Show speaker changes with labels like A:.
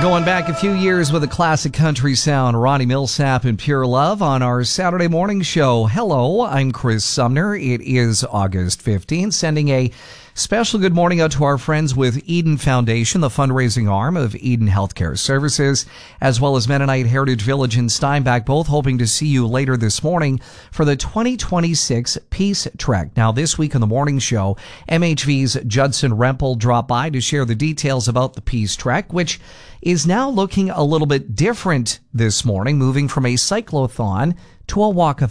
A: Going back a few years with a classic country sound, Ronnie Millsap and Pure Love on our Saturday morning show. Hello, I'm Chris Sumner. It is August 15th, sending a special good morning out to our friends with Eden Foundation, the fundraising arm of Eden Healthcare Services, as well as Mennonite Heritage Village in Steinbach, both hoping to see you later this morning for the 2026 Peace Trek. Now, this week on the morning show, MHV's Judson Rempel dropped by to share the details about the Peace Trek, which is now looking a little bit different this morning, moving from a cyclothon to a walkathon.